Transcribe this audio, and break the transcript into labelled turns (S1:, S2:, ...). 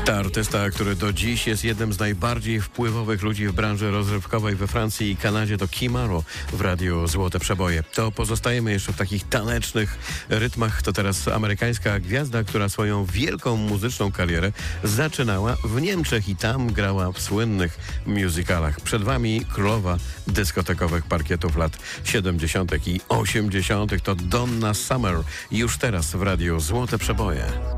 S1: Ta artysta, który do dziś jest jednym z najbardziej wpływowych ludzi w branży rozrywkowej we Francji i Kanadzie, to Key-Maro w radiu Złote Przeboje. To pozostajemy jeszcze w takich tanecznych rytmach. To teraz amerykańska gwiazda, która swoją wielką muzyczną karierę zaczynała w Niemczech i tam grała w słynnych musicalach. Przed wami królowa dyskotekowych parkietów lat 70. i 80. To Donna Summer. Już teraz w radiu Złote Przeboje.